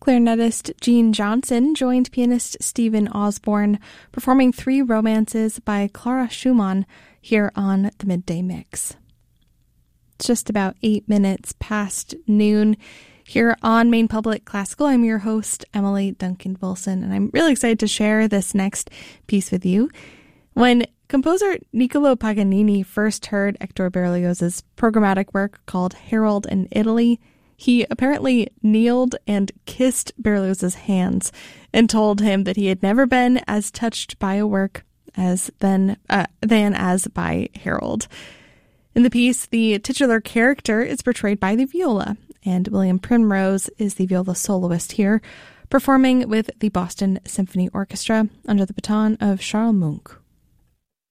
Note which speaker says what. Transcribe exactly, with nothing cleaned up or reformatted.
Speaker 1: Clarinetist Gene Johnson joined pianist Stephen Osborne, performing three romances by Clara Schumann here on the Midday Mix. It's just about eight minutes past noon here on Maine Public Classical. I'm your host, Emily Duncan Wilson, and I'm really excited to share this next piece with you. When composer Niccolo Paganini first heard Hector Berlioz's programmatic work called Harold in Italy, he apparently kneeled and kissed Berlioz's hands and told him that he had never been as touched by a work as then uh, than as by Harold. In the piece, the titular character is portrayed by the viola, and William Primrose is the viola soloist here, performing with the Boston Symphony Orchestra under the baton of Charles Munck.